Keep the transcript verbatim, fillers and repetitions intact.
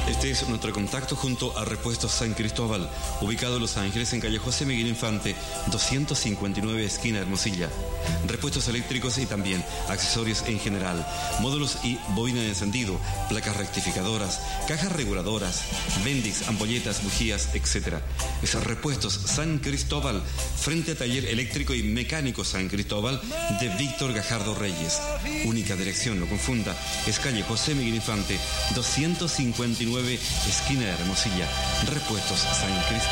Este es nuestro contacto junto a Repuestos San Cristóbal, ubicado en Los Ángeles, en calle José Miguel Infante, doscientos cincuenta y nueve, esquina Hermosilla. Repuestos eléctricos y también accesorios en general, módulos y bobina de encendido, placas rectificadoras, cajas reguladoras, bendix, ampolletas, bujías, etcétera. Es Repuestos San Cristóbal, frente a Taller Eléctrico y Mecánico San Cristóbal de Víctor Gajardo Reyes. Única dirección, no confunda, es calle José Miguel Infante, doscientos cincuenta y nueve, esquina de Hermosilla. Repuestos San Cristóbal.